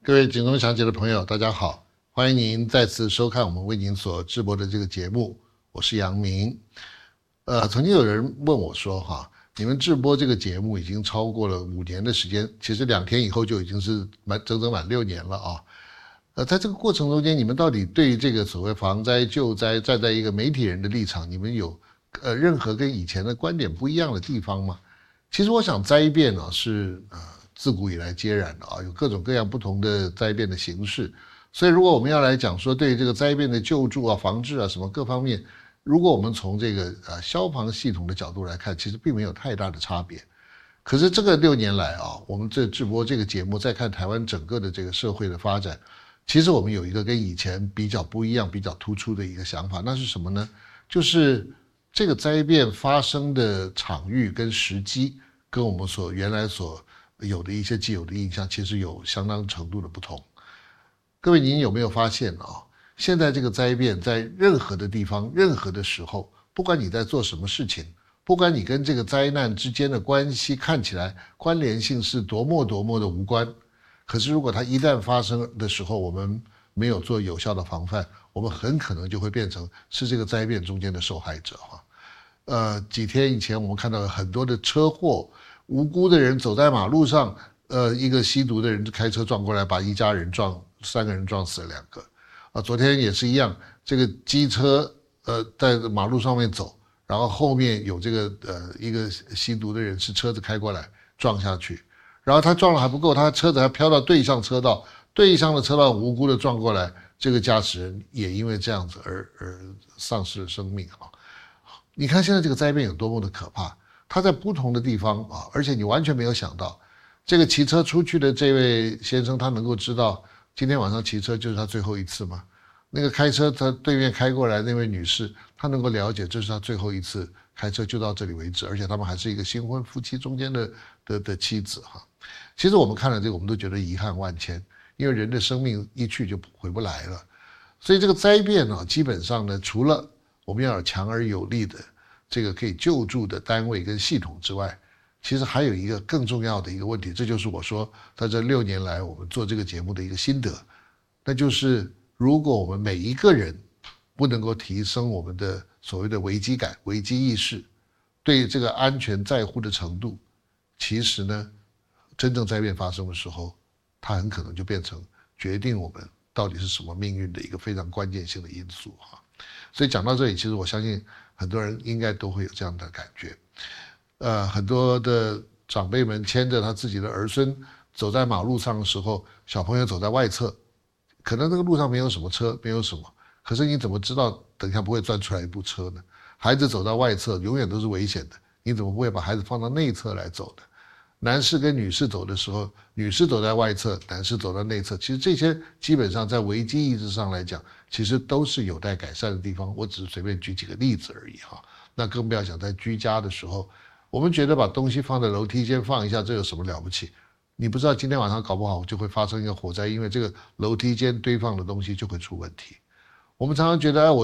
各位警钟响起的朋友，大家好，欢迎您再次收看我们为您所直播的这个节目，我是杨明。曾经有人问我说，你们直播这个节目已经超过了5年的时间，其实2天以后就已经是整整满6年了啊。在这个过程中间，你们到底对于这个所谓防灾救灾，站在一个媒体人的立场，你们有任何跟以前的观点不一样的地方吗？其实我想灾变是自古以来皆然的有各种各样不同的灾变的形式。所以如果我们要来讲说对于这个灾变的救助防治什么各方面，如果我们从这个消防系统的角度来看，其实并没有太大的差别。可是这个6年来我们这直播这个节目再看台湾整个的这个社会的发展，其实我们有一个跟以前比较不一样比较突出的一个想法，那是什么呢？就是这个灾变发生的场域跟时机跟我们原来所有的一些既有的印象其实有相当程度的不同。各位您有没有发现现在这个灾变在任何的地方任何的时候，不管你在做什么事情，不管你跟这个灾难之间的关系看起来关联性是多么多么的无关，可是如果它一旦发生的时候，我们没有做有效的防范，我们很可能就会变成是这个灾变中间的受害者几天以前我们看到很多的车祸，无辜的人走在马路上，一个吸毒的人开车撞过来，把一家人3个人撞死了2个。昨天也是一样，这个机车在马路上面走，然后后面有这个一个吸毒的人是车子开过来撞下去，然后他撞了还不够，他车子还飘到对向车道，对向的车道无辜的撞过来，这个驾驶人也因为这样子而丧失了生命你看现在这个灾变有多么的可怕，它在不同的地方而且你完全没有想到，这个骑车出去的这位先生，他能够知道今天晚上骑车就是他最后一次吗？那个开车他对面开过来那位女士，她能够了解这是她最后一次开车，就到这里为止，而且他们还是一个新婚夫妻中间的妻子其实我们看了这个，我们都觉得遗憾万千，因为人的生命一去就回不来了。所以这个灾变基本上呢，除了我们要有强而有力的这个可以救助的单位跟系统之外，其实还有一个更重要的一个问题，这就是我说在这6年来我们做这个节目的一个心得，那就是如果我们每一个人不能够提升我们的所谓的危机感、危机意识，对这个安全在乎的程度，其实呢，真正灾变发生的时候，它很可能就变成决定我们到底是什么命运的一个非常关键性的因素所以讲到这里，其实我相信很多人应该都会有这样的感觉。很多的长辈们牵着他自己的儿孙走在马路上的时候，小朋友走在外侧，可能那个路上没有什么车，没有什么，可是你怎么知道等一下不会钻出来一部车呢？孩子走到外侧永远都是危险的，你怎么不会把孩子放到内侧来走呢？男士跟女士走的时候，女士走在外侧，男士走到内侧，其实这些基本上在危机意识上来讲，其实都是有待改善的地方。我只是随便举几个例子而已那更不要讲在居家的时候，我们觉得把东西放在楼梯间放一下，这有什么了不起？你不知道今天晚上搞不好就会发生一个火灾，因为这个楼梯间堆放的东西就会出问题。我们常常觉得我